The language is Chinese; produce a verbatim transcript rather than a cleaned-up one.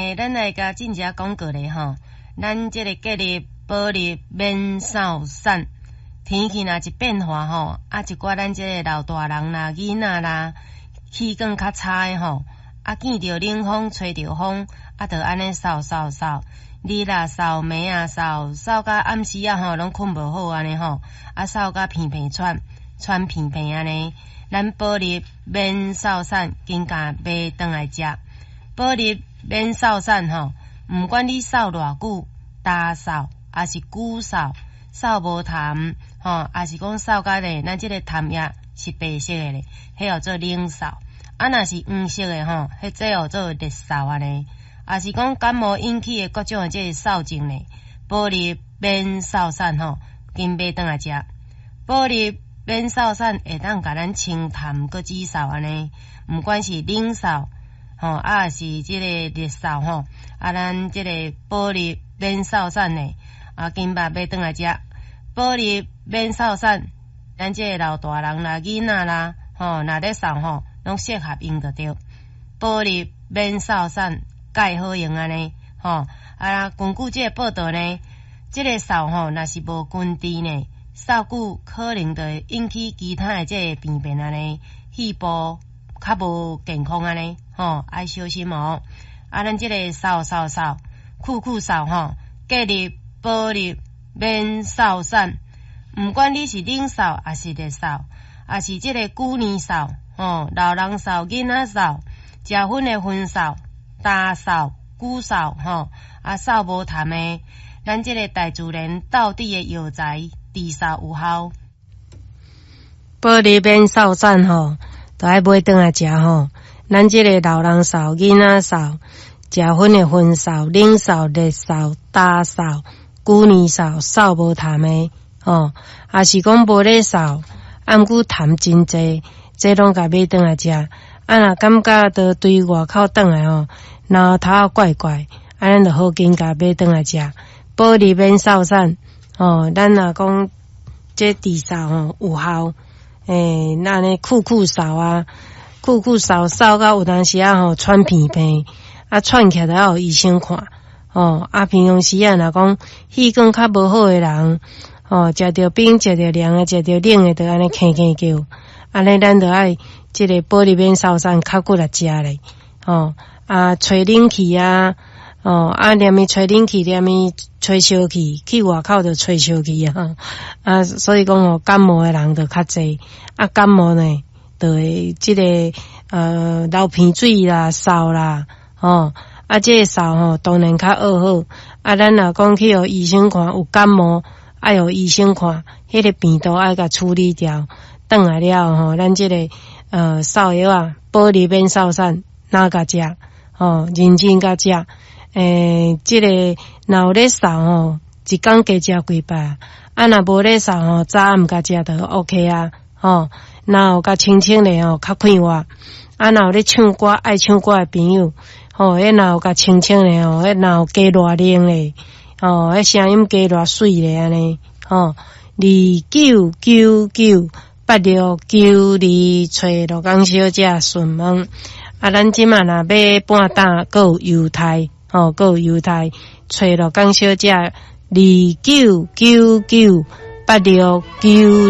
诶，咱来甲进一广告咧吼，咱即个节日保日免扫散，天气若一变化吼，啊一寡咱即个老大人啦、囡仔啦，气管较差诶吼，啊见着冷风、吹着风，啊着安尼扫扫扫，日啊扫，暝啊扫，扫到暗时啊吼，拢困无好安尼吼，啊扫到鼻鼻喘，喘鼻鼻安尼，咱保日免扫散，紧甲买转来食。保日免扫散吼，毋管你扫偌久，大扫还是久扫，扫无痰吼，还是讲扫甲咧，咱即个痰液是白色诶咧，迄叫做冷扫。啊，若是黄色诶吼，迄这叫做热扫安尼。也是讲感冒引起诶各种诶即个扫症咧，保日免扫散吼，紧买转来食。保日免扫散会当甲咱清痰搁止扫安尼，毋管是冷扫。吼，啊是即个热扫吼，啊咱即个保日免扫散呢，啊金巴买转来食，保日免扫散，咱即个老大人啦、囡仔啦，吼，若咧扫吼，拢适合用得着。保日免扫散，介好用安尼，吼，啊根据即个报道呢，即个扫吼，若是无根治呢，扫久可能就会引起其他的即个病变安尼，肺部较无健康安尼。吼，爱小心哦！啊，咱即个扫扫扫，酷酷扫吼，节日保日免扫散，毋管你是冷扫还是热扫，还是即个旧年扫，吼，老人扫、囡仔扫、食薰的薰扫、大扫、久扫，吼，啊扫无痰的，咱即个大自然道地的药材，治扫有效。保日免扫散吼，都爱买转来食吼。咱即个老人扫、囡仔扫、食薰的薰扫、冷扫、热扫、大扫、旧年扫、扫无痰的，吼，也是讲无咧扫，啊毋过痰真济，这拢甲买转来食。啊若感觉到对外口转来吼，然后头仔怪怪，啊咱就好紧甲买转来食。保日免扫散，吼，咱若讲这治扫吼有效，诶，那呢酷酷扫啊。久久扫扫到有当时啊吼喘鼻鼻，啊喘起来要有医生看，哦啊平常时啊若讲气管较无好诶人，哦食着冰食着凉诶食着冷诶，就安尼咳咳叫，安尼咱就爱即个保日免扫散较骨来食咧，哦啊吹冷气啊，哦啊连咪吹冷气连咪吹烧气，去外口就吹烧气啊，啊所以讲哦感冒诶人就较济，啊感冒呢。就会即个呃流鼻水啦、扫啦，吼啊，即个扫吼当然较恶好。啊，咱若讲去互医生看，有感冒爱互医生看，迄个病毒爱甲处理掉。转来了吼，咱即个呃扫药啊，保日免扫散，哪甲食？吼，认真甲食。诶，即个若有咧扫吼，一工加食几摆。啊，若无咧扫吼，早暗甲食就 OK 啊，吼。若有甲清清咧吼，较快活。啊，若有咧唱歌爱唱歌诶朋友，吼，迄若有甲清清咧吼，迄若有加热冷咧，吼，迄声音加热水咧安尼，吼，二九九九八六九二找罗江小姐询问。啊，咱即满若要半打，阁有犹太，吼，阁有犹太，找罗江小姐二九九九八六九。